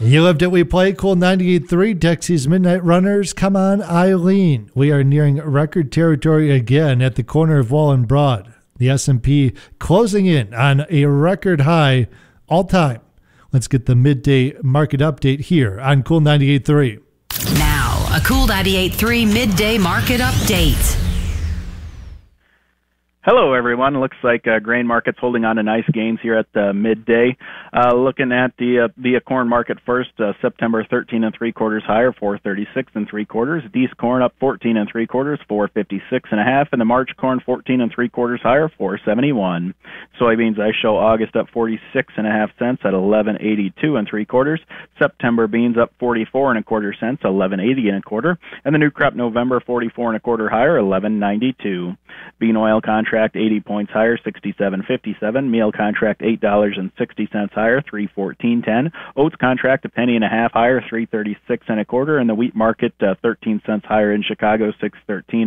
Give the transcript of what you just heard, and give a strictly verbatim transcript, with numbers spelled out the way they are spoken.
You loved it. We play Cool ninety-eight point three, Dexy's Midnight Runners. Come on, Eileen. We are nearing record territory again at the corner of Wall and Broad. The S and P closing in on a record high all time. Let's get the midday market update here on Cool ninety-eight point three. Now, a Cool ninety-eight point three midday market update. Hello, everyone. Looks like uh, grain market's holding on to nice gains here at uh, midday. Uh, looking at the uh, the corn market first, uh, September thirteen and three quarters higher, four thirty-six and three quarters. Dees corn up fourteen and three quarters, four fifty-six and a half, and the March corn fourteen and three quarters higher, four seventy-one. Soybeans I show August up forty-six and a half cents at eleven eighty-two and three quarters. September beans up forty-four and a quarter cents, eleven eighty and a quarter, and the new crop November forty-four and a quarter higher, eleven ninety-two. Bean oil contract eighty points higher, sixty-seven fifty-seven. Meal contract eight dollars and sixty cents higher, three fourteen ten. Oats contract a penny and a half higher, three thirty-six and a quarter, and the wheat market uh, thirteen cents higher in Chicago, six thirteen.